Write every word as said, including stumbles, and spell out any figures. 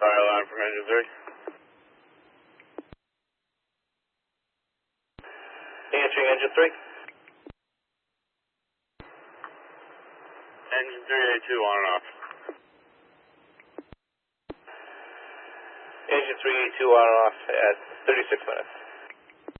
Fire line from engine three. Answering engine three. Engine three A two on and off. Engine three A two on and off at thirty-six minutes.